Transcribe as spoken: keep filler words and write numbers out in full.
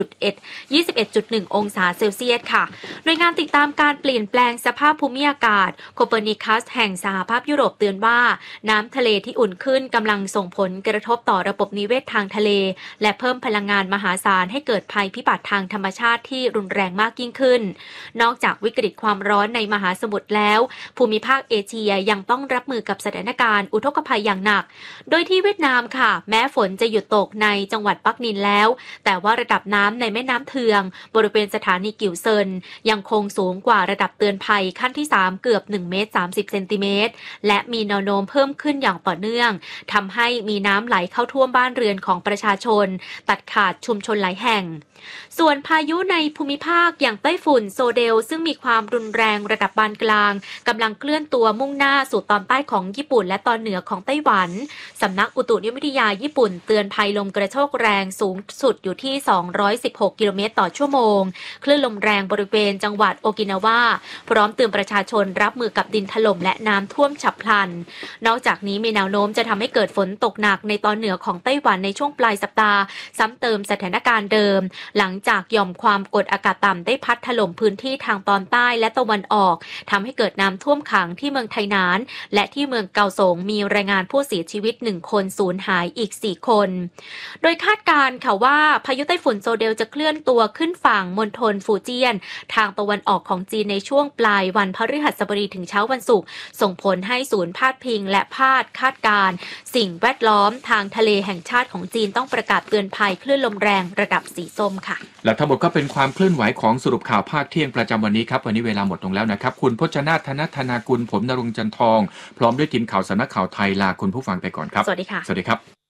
ยี่สิบเอ็ดจุดหนึ่ง องศาเซลเซียสค่ะหน่วยงานติดตามการเปลี่ยนแปลงสภาพภูมิอากาศโคเปอร์นิคัสแห่งสหภาพยุโรปเตือนว่าน้ำทะเลที่อุ่นขึ้นกำลังส่งผลกระทบต่อระบบนิเวศทางทะเลและเพิ่มพลังงานมหาศาลให้เกิดภัยพิบัติทางธรรมชาติที่รุนแรงมากยิ่งขึ้นนอกจากวิกฤตความร้อนในมหาสมุทรแล้วภูมิภาคเอเชียยังต้องรับมือกับสถานการณ์อุทกภัยอย่างหนักโดยที่เวียดนามค่ะแม้ฝนจะหยุดตกในจังหวัดปักนินแล้วแต่ว่าระดับน้ำในแม่น้ำเทืองบริเวณสถานีกิ่วเซินยังคงสูงกว่าระดับเตือนภัยขั้นที่สามเกือบหนึ่งเมตรสามสิบเซนติเมตรและมีแนวโน้มเพิ่มขึ้นอย่างต่อเนื่องทำให้มีน้ำไหลเข้าท่วมบ้านเรือนของประชาชนตัดขาดชุมชนหลายแห่งส่วนพายุในภูมิภาคอย่างไต้ฝุ่นโซเดลซึ่งมีความรุนแรงระดับปานกลางกำลังเคลื่อนตัวมุ่งหน้าสู่ตอนใต้ของญี่ปุ่นและตอนเหนือของไต้หวันสำนักอุตุนิยมวิทยาญี่ปุ่นเตือนภัยลมกระโชกแรงสูงสุดอยู่ที่สองร้อยสิบหกกิโลเมตรต่อชั่วโมงคลื่นลมแรงบริเวณจังหวัดโอกินาวาพร้อมเตือนประชาชนรับมือกับดินถล่มและน้ำท่วมฉับพลันนอกจากนี้มีแนวโน้มจะทำให้เกิดฝนตกหนักในตอนเหนือของไต้หวันในช่วงปลายสัปดาห์ซ้ำเติมสถานการณ์เดิมหลังจากหย่อมความกดอากาศต่ำได้พัดถล่มพื้นที่ทางตอนใต้และตะวันออกทำให้เกิดน้ำท่วมขังที่เมืองไทนานและที่เมืองเกาสงมีรายงานผู้เสียชีวิตหนึ่งคนสูญหายอีกสี่คนโดยคาดการณ์ค่ะว่าพายุไต้ฝุ่นโซเดลจะเคลื่อนตัวขึ้นฝั่งมณฑลฟูเจียนทางตะวันออกของจีนในช่วงปลายวันพฤหัสบดีถึงเช้าวันศุกร์ส่งผลให้ศูนย์พาดพิงและพาดคาดการณ์สิ่งแวดล้อมทางทะเลแห่งชาติของจีนต้องประกาศเตือนภัยคลื่นลมแรงระดับสีส้มค่ะและทั้งหมดก็เป็นความเคลื่อนไหวของสรุปข่าวภาคเที่ยงประจำวันนี้ครับวันนี้เวลาหมดลงแล้วนะครับคุณพจนาถ ธนธนากุลผมณรงค์จันทองพร้อมด้วยทีมข่าวสำนักข่าวไทยลาคุณผู้ฟังไปก่อนครับสวัสดีค่ะสวัสดีครับ